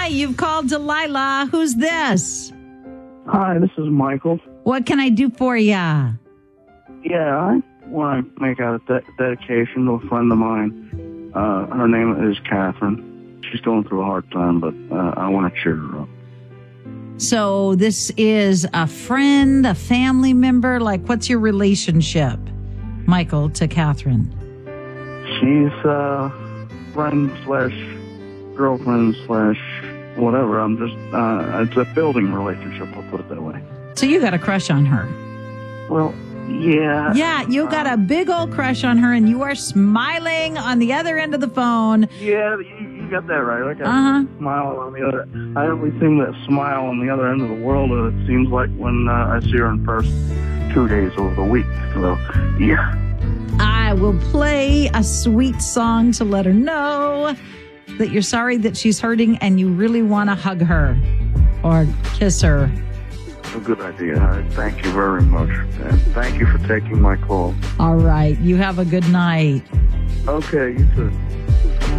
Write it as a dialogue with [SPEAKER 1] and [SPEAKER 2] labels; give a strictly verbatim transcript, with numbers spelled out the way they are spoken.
[SPEAKER 1] Hi, you've called Delilah. Who's this?
[SPEAKER 2] Hi, this is Michael.
[SPEAKER 1] What can I do for ya?
[SPEAKER 2] Yeah, I want to make out a de- dedication to a friend of mine. Uh, her name is Catherine. She's going through a hard time, but uh, I want to cheer her up.
[SPEAKER 1] So this is a friend, a family member? Like, what's your relationship, Michael, to Catherine?
[SPEAKER 2] She's uh, friend slash girlfriend slash whatever. I'm just, uh, it's a building relationship, I'll put it that way.
[SPEAKER 1] So you got a crush on her?
[SPEAKER 2] Well, yeah.
[SPEAKER 1] Yeah, you got a big old crush on her, and you are smiling on the other end of the phone.
[SPEAKER 2] Yeah, you, you got that right. I got
[SPEAKER 1] Uh-huh.
[SPEAKER 2] a smile on the other. I only see that smile on the other end of the world, and it seems like when uh, I see her in person two days over the week. So, yeah.
[SPEAKER 1] I will play a sweet song to let her know that you're sorry that she's hurting and you really want to hug her or kiss her.
[SPEAKER 2] A good idea. All right. Thank you very much. And thank you for taking my call.
[SPEAKER 1] All right. You have a good night.
[SPEAKER 2] Okay, you too.